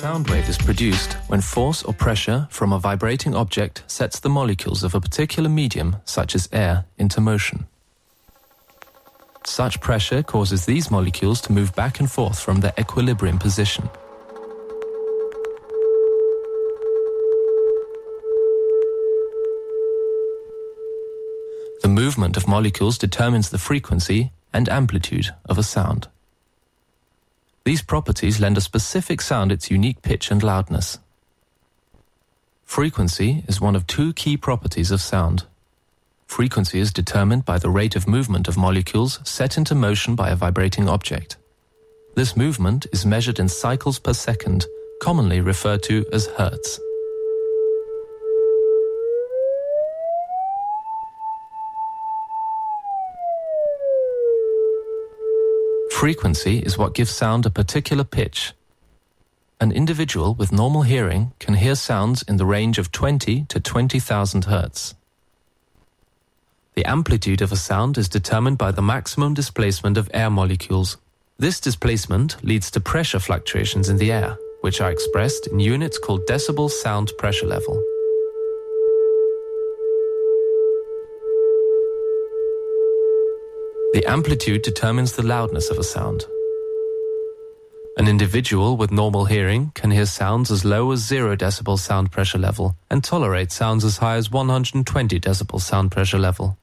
sound wave is produced when force or pressure from a vibrating object sets the molecules of a particular medium, such as air, into motion. Such pressure causes these molecules to move back and forth from their equilibrium position. The movement of molecules determines the frequency and amplitude of a sound. These properties lend a specific sound its unique pitch and loudness. Frequency is one of two key properties of sound. Frequency is determined by the rate of movement of molecules set into motion by a vibrating object. This movement is measured in cycles per second, commonly referred to as hertz. Frequency is what gives sound a particular pitch. An individual with normal hearing can hear sounds in the range of 20 to 20,000 hertz. The amplitude of a sound is determined by the maximum displacement of air molecules. This displacement leads to pressure fluctuations in the air, which are expressed in units called decibel sound pressure level. The amplitude determines the loudness of a sound. An individual with normal hearing can hear sounds as low as 0 decibel sound pressure level and tolerate sounds as high as 120 decibel sound pressure level.